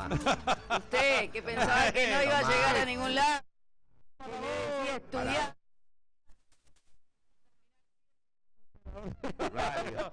Usted, que pensaba que no iba a llegar a ningún lado. Sí, estudiar. Radio.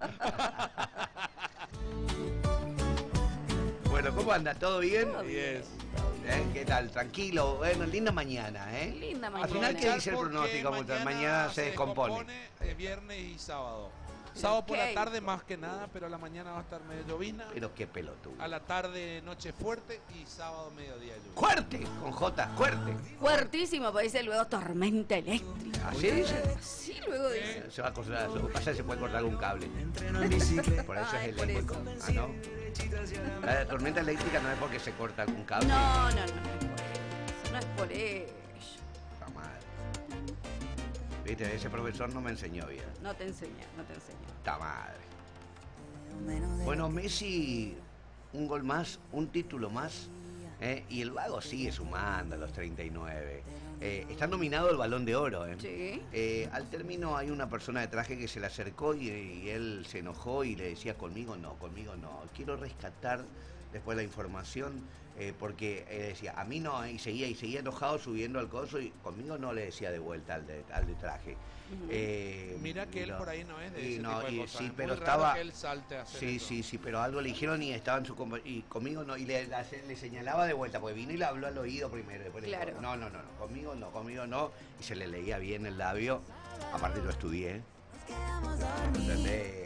Bueno, ¿cómo anda? ¿Todo bien? Todo bien. ¿Qué tal? Tranquilo. Bueno, linda mañana, ¿eh? Linda mañana. Al final, ¿qué dice el pronóstico? Mañana se descompone. Viernes y sábado. Sábado por la tarde más que nada, pero a la mañana va a estar medio llovina. Pero qué pelotudo. A la tarde noche fuerte y sábado mediodía lluvia. ¡Fuerte! Con J, fuerte. Fuertísimo, porque dice luego tormenta eléctrica. ¿Así dice? Sí, luego dice. Se va a cortar, lo que pasa es que se puede cortar algún cable. Por eso Ay, es por eléctrico. eso, Ah, sí. ¿no? La tormenta eléctrica no es porque se corta algún cable. No, no, no, no es por eso. Está mal. Viste, ese profesor no me enseñó bien. No te enseña, no te enseña. Está madre. Bueno, Messi, un gol más, un título más. Y el vago sigue sumando a los 39. Está nominado al Balón de Oro. Sí. Al término hay una persona de traje que se le acercó y él se enojó y le decía, conmigo no. Quiero rescatar después la información porque decía, a mí no, y seguía enojado subiendo al coso y conmigo no, le decía de vuelta al de traje. Mira que él por ahí no es de ese no, tipo de cosas. Sí, es pero muy estaba... raro que él salte a hacer eso. Sí, pero algo le dijeron y estaba en su... Y conmigo no, y le señalaba de vuelta, porque vino y le habló al oído primero. Después Claro. le dijo, no, conmigo no. Y se le leía bien el labio. Aparte yo estudié. ¿Entendés?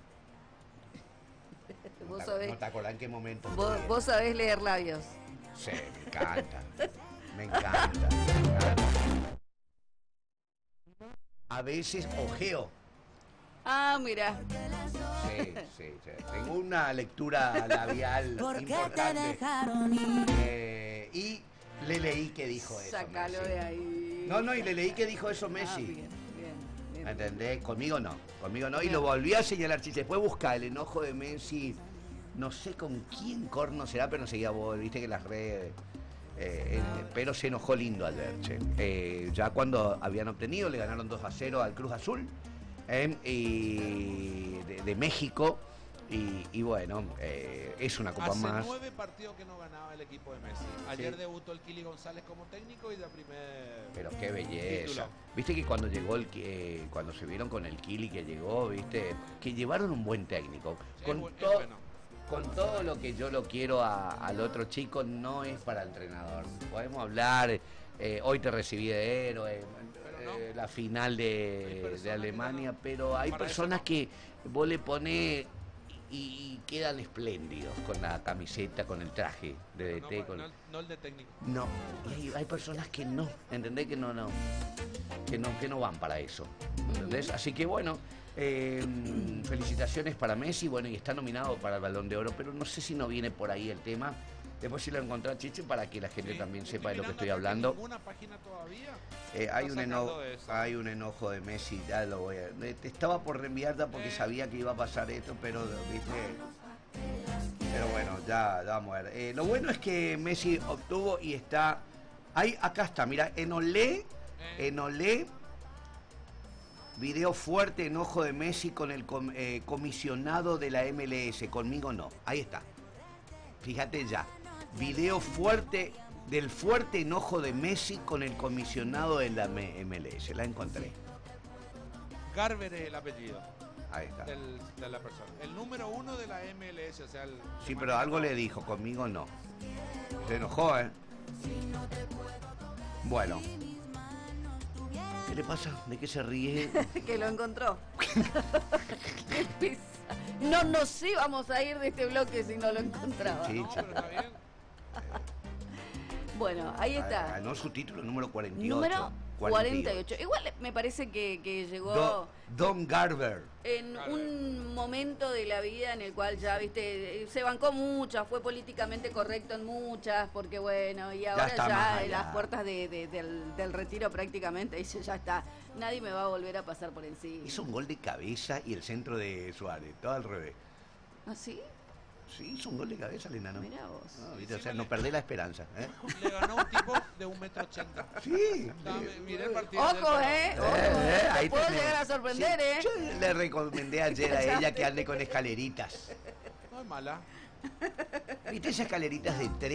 Vos sabés, ¿No te acordás en qué momento? vos sabés leer labios. Sí, me encanta. Me encanta. A veces ojeo. Ah, mira. Sí. Tengo una lectura labial importante. Y le leí que dijo eso. Sácalo Messi. de ahí. No, y le leí que dijo eso Ah, Messi. bien. ¿Entendés? Conmigo no. Y lo volví a señalar. Si después busca el enojo de Messi, no sé con quién corno será, pero enseguida vos viste que las redes... pero se enojó lindo al ver, ya cuando habían obtenido, le ganaron 2-0 al Cruz Azul y de México y bueno, es una copa Hace más. 9 partidos que no ganaba el equipo de Messi. Ayer Sí. debutó el Kili González como técnico y de primer... Pero qué belleza. título. Viste que cuando llegó cuando se vieron con el Kili que llegó, viste, que llevaron un buen técnico. Sí, Con es todo. bueno. Con todo lo que yo lo quiero al otro chico, no es para el entrenador. Podemos hablar, hoy te recibí de héroe, no. la final de Alemania, pero hay Para personas eso no. que vos le ponés y quedan espléndidos con la camiseta, con el traje de No, DT. no el de técnico. No, y hay personas que no, ¿entendés? Que no van para eso, ¿entendés? Así que bueno, felicitaciones para Messi, bueno, y está nominado para el Balón de Oro, pero no sé si no viene por ahí el tema. Después si lo encontrás, Chiche, para que la gente también sepa de lo que estoy hablando. ¿Ninguna página todavía? Hay un enojo de Messi, ya lo voy a... Te estaba por reenviarla porque sabía que iba a pasar esto, pero, viste... Pero bueno, ya vamos a ver. Lo bueno es que Messi obtuvo y está... Acá está, mira, en Olé, video fuerte, enojo de Messi con el comisionado de la MLS, conmigo no. Ahí está. Fíjate ya. Video fuerte del fuerte enojo de Messi con el comisionado de la MLS. La encontré. Garber es el apellido Ahí está. de la persona. El número 1 de la MLS, o sea... Sí, pero algo le dijo, conmigo no. Se enojó, ¿eh? Bueno. ¿Qué le pasa? ¿De qué se ríe? Que lo encontró. Qué pesa. No nos íbamos a ir de este bloque si no lo encontraba. Sí, No, pero está bien. Bueno, ahí está. Ganó su título número 48. Número 48. Igual me parece que llegó Don Garber. en un momento de la vida en el cual ya, viste, se bancó muchas, fue políticamente correcto en muchas, porque bueno, y ahora está más ya allá. en las puertas del retiro prácticamente dice, ya está, nadie me va a volver a pasar por encima. Hizo un gol de cabeza y el centro de Suárez, todo al revés. ¿Ah, sí? Sí, hizo un gol de cabeza el enano. Mirá vos. No, ¿viste? O sea, no perdés la esperanza. Le ganó un tipo de 1,80 m. Sí. Miré el partido. Ojo, ojo, Ahí puedo tenés. llegar a sorprender, Sí, ¿eh? yo le recomendé ayer a ella que ande con escaleritas. No es mala. ¿Viste esas escaleritas de 3?